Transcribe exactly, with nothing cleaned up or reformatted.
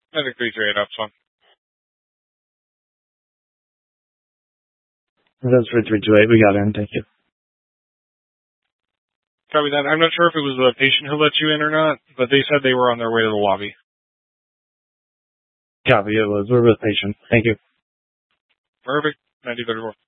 I think three three eight up's fine. That's for three two eight. We got in. Thank you. Copy that. I'm not sure if it was the patient who let you in or not, but they said they were on their way to the lobby. Copy. It was. We're with patient. Thank you. Perfect. ninety thirty-four.